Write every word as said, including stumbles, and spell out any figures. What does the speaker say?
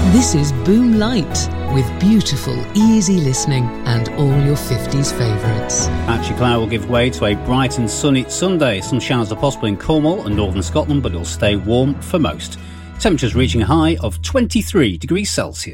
This is Boom Light, with beautiful, easy listening and all your fifties favourites. Patchy cloud will give way to a bright and sunny Sunday. Some showers are possible in Cornwall and northern Scotland, but it'll stay warm for most. Temperatures reaching a high of twenty-three degrees Celsius.